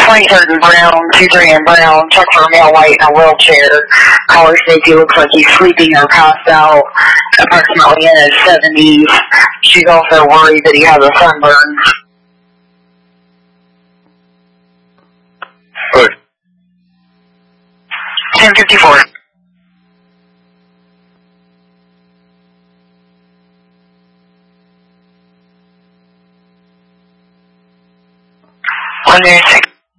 23rd and Brown, 23 and Brown, check for a male white in a wheelchair. Caller safety looks like he's sleeping or passed out, approximately in his 70s. She's also worried that he has a sunburn. Good. 1054. One minute.